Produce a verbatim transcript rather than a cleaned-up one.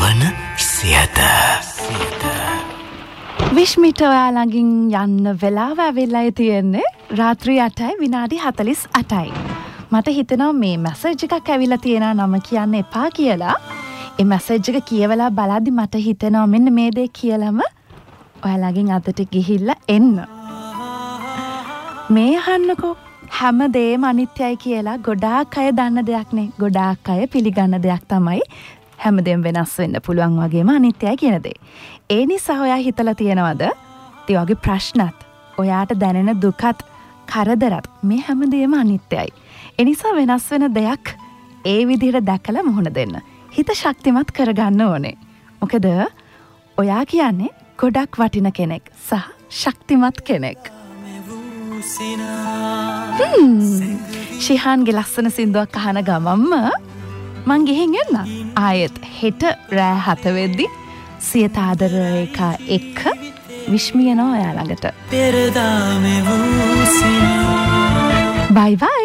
නිවන සියත විශ්මිට ඔයාලඟින් යන්න වෙලාව ඇවිල්ලා තියෙන්නේ රාත්‍රී අටයි විනාඩි හතලිස් අටයි. මට හිතෙනවා මේ මැසේජ් එකක් ඇවිල්ලා තියෙනවා නම කියන්න එපා කියලා. ඒ මැසේජ් එක කියවලා බලද්දි මට හිතෙනවා මෙන්න මේ දේ කියලාම ඔයාලගෙන් අතට ගිහිල්ලා එන්න. මේ අහන්නකෝ හැමදේම අනිත්‍යයි කියලා ගොඩාක් අය දන්න දෙයක් නේ. ගොඩාක් අය පිළිගන්න දෙයක් තමයි හැමදේම වෙනස් වෙන්න පුළුවන් වගේම අනිත්‍යයි කියන දේ. ඒ නිසා ඔයා හිතලා තියෙනවද? ඒ වගේ ප්‍රශ්නත්, ඔයාට දැනෙන දුකත්, කරදරත් මේ හැමදේම අනිත්‍යයි. ඒ නිසා වෙනස් වෙන දෙයක් ඒ විදිහට දැකලා මුහුණ දෙන්න. හිත ශක්තිමත් කරගන්න ඕනේ. මොකද ඔයා කියන්නේ ගොඩක් වටින කෙනෙක් සහ ශක්තිමත් කෙනෙක්. ශිහාන්ගේ ලස්සන සින්දුවක් අහන ගමම්ම මං ගිහින් එන්න. ආයෙත් හෙට රෑ හත වෙද්දි සියත ආදර රේඛා එක්ක විශ්මියනවා ඔයා ළඟට. බයි බයි.